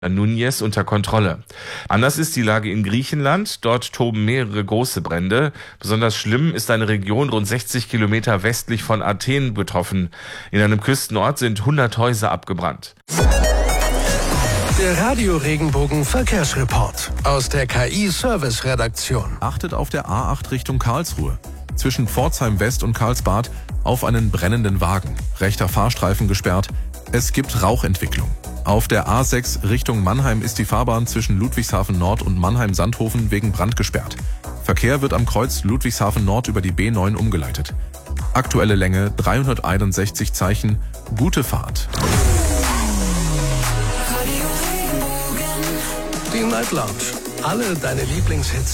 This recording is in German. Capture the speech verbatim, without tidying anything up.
Núñez unter Kontrolle. Anders ist die Lage in Griechenland. Dort toben mehrere große Brände. Besonders schlimm ist eine Region rund sechzig Kilometer westlich von Athen betroffen. In einem Küstenort sind hundert Häuser abgebrannt. Der Radio-Regenbogen Verkehrsreport aus der K I-Service-Redaktion. Achtet auf der A acht Richtung Karlsruhe. Zwischen Pforzheim West und Karlsbad auf einen brennenden Wagen. Rechter Fahrstreifen gesperrt. Es gibt Rauchentwicklung. Auf der A sechs Richtung Mannheim ist die Fahrbahn zwischen Ludwigshafen Nord und Mannheim-Sandhofen wegen Brand gesperrt. Verkehr wird am Kreuz Ludwigshafen Nord über die B neun umgeleitet. Aktuelle Länge dreihunderteinundsechzig Zeichen. Gute Fahrt. Die Night Lounge. Alle deine Lieblingshits